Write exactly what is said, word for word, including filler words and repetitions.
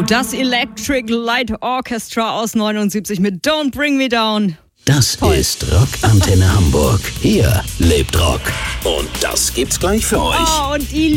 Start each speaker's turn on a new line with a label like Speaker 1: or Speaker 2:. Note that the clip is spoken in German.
Speaker 1: Das Electric Light Orchestra aus neunundsiebzig mit Don't Bring Me Down.
Speaker 2: Das
Speaker 1: Toll.
Speaker 2: ist Rockantenne Hamburg. Hier lebt Rock. Und das gibt's gleich für euch.
Speaker 1: Oh, und die